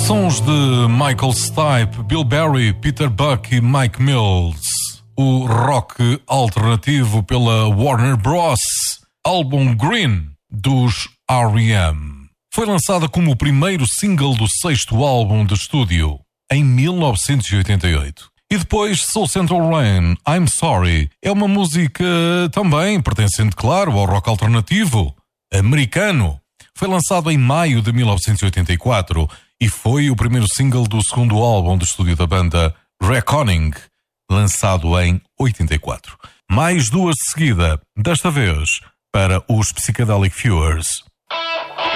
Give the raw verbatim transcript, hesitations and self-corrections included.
Sons de Michael Stipe, Bill Berry, Peter Buck e Mike Mills. O rock alternativo pela Warner Bros. Álbum Green dos R E M. Foi lançada como o primeiro single do sexto álbum de estúdio, em mil novecentos e oitenta e oito. E depois Soul Central Rain, I'm Sorry, é uma música também pertencente, claro, ao rock alternativo americano. Foi lançado em maio de mil novecentos e oitenta e quatro e foi o primeiro single do segundo álbum de estúdio da banda, Reckoning, lançado em oitenta e quatro. Mais duas de seguida, desta vez para os Psychedelic Furs.